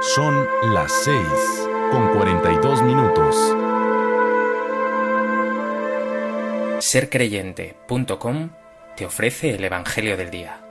Son las 6:42. Sercreyente.com te ofrece el Evangelio del Día.